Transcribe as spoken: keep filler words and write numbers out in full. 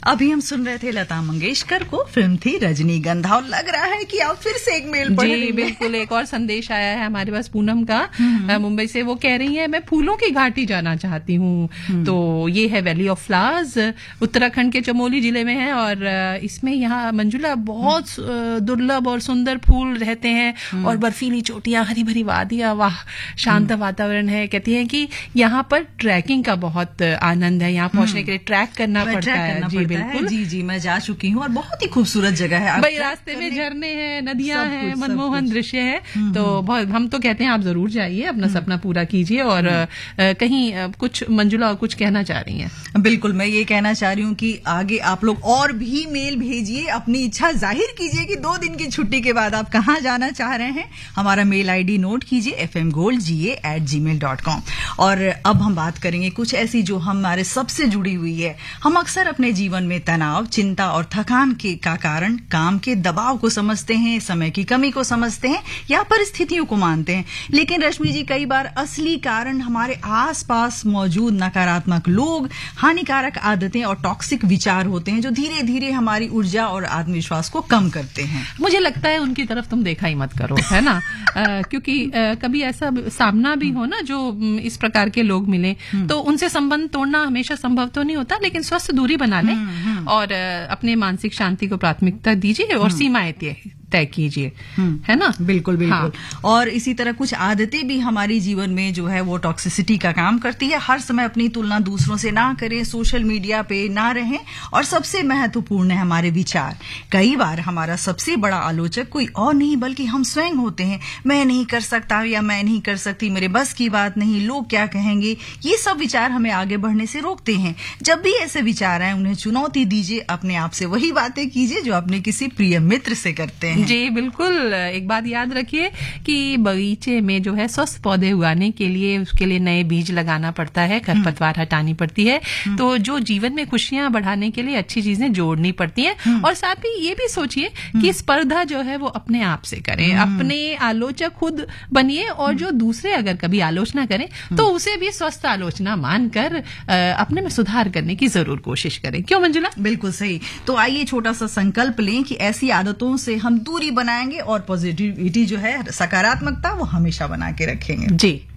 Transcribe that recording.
अभी हम सुन रहे थे लता मंगेशकर को, फिल्म थी रजनीगंधा, और लग रहा है कि आप फिर से एक मेल पढ़ रही हैं। बिल्कुल, एक और संदेश आया है हमारे पास पूनम का मुंबई से। वो कह रही है मैं फूलों की घाटी जाना चाहती हूँ। तो ये है वैली ऑफ फ्लावर्स, उत्तराखंड के चमोली जिले में है, और इसमें यहाँ मंजुला बहुत दुर्लभ और सुंदर फूल रहते हैं और बर्फीली चोटियां, हरी भरी वादियां, वाह शांत वातावरण है। कहती है कि यहाँ पर ट्रैकिंग का बहुत आनंद है, यहाँ पहुंचने के लिए ट्रैक करना पड़ता है। जी बिल्कुल, जी जी मैं जा चुकी हूँ और बहुत ही खूबसूरत जगह है भाई। रास्ते में झरने हैं, नदियां हैं, मनमोहन दृश्य है। तो बहुत, हम तो कहते हैं आप जरूर जाइए, अपना सपना पूरा कीजिए। और कहीं कुछ मंजुला और कुछ कहना चाह रही हैं? बिल्कुल, मैं ये कहना चाह रही हूँ कि आगे आप लोग और भी मेल भेजिए, अपनी इच्छा जाहिर कीजिए कि दो दिन की छुट्टी के बाद आप कहाँ जाना चाह रहे हैं। हमारा मेल आईडी नोट कीजिए, एफ एम गोल्ड जी ए एट जी मेल डॉट कॉम। और अब हम बात करेंगे कुछ ऐसी जो हमारे सबसे जुड़ी हुई है। हम अक्सर अपने जीवन में तनाव, चिंता और थकान के का कारण काम के दबाव को समझते हैं, समय की कमी को समझते हैं या परिस्थितियों को मानते हैं। लेकिन रश्मि जी, कई बार असली कारण हमारे आसपास मौजूद नकारात्मक लोग, हानिकारक आदतें और टॉक्सिक विचार होते हैं जो धीरे धीरे हमारी ऊर्जा और आत्मविश्वास को कम करते हैं। मुझे लगता है उनकी तरफ तुम देखा ही मत करो, है ना? आ, क्योंकि आ, कभी ऐसा सामना भी हो ना, जो इस प्रकार के लोग मिले, तो उनसे संबंध तोड़ना हमेशा संभव तो नहीं होता, लेकिन स्वस्थ दूरी बना लें और अपने मानसिक शांति को प्राथमिकता दीजिए और सीमाएं तय कीजिए, है ना? बिल्कुल बिल्कुल। हाँ। और इसी तरह कुछ आदतें भी हमारी जीवन में जो है वो टॉक्सिसिटी का काम करती है। हर समय अपनी तुलना दूसरों से ना करें, सोशल मीडिया पे ना रहें, और सबसे महत्वपूर्ण है हमारे विचार। कई बार हमारा सबसे बड़ा आलोचक कोई और नहीं बल्कि हम स्वयं होते हैं। मैं नहीं कर सकता या मैं नहीं कर सकती, मेरे बस की बात नहीं, लोग क्या कहेंगे, ये सब विचार हमें आगे बढ़ने से रोकते हैं। जब भी ऐसे विचार आए, उन्हें चुनौती दीजिए, अपने आप से वही बातें कीजिए जो अपने किसी प्रिय मित्र से करते हैं। जी बिल्कुल। एक बात याद रखिए कि बगीचे में जो है स्वस्थ पौधे उगाने के लिए उसके लिए नए बीज लगाना पड़ता है, खरपतवार हटानी पड़ती है। तो जो जीवन में खुशियां बढ़ाने के लिए अच्छी चीजें जोड़नी पड़ती हैं। और साथ ही ये भी सोचिए कि स्पर्धा जो है वो अपने आप से करें, अपने आलोचक खुद बनिए, और जो दूसरे अगर कभी आलोचना करें तो उसे भी स्वस्थ आलोचना मानकर अपने में सुधार करने की जरूर कोशिश करें। क्यों मंजुला? बिल्कुल सही। तो आइए छोटा सा संकल्प लें कि ऐसी आदतों से हम दूरी बनाएंगे और पॉजिटिविटी जो है, सकारात्मकता, वो हमेशा बना के रखेंगे। जी।